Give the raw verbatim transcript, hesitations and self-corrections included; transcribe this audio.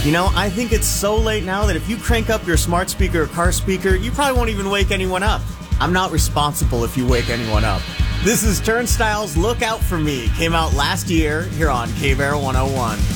You know, I think it's so late now that if you crank up your smart speaker or car speaker, you probably won't even wake anyone up. I'm not responsible if you wake anyone up. This is Turnstile's Look Out For Me. Came out last year here on K-Bear one oh one.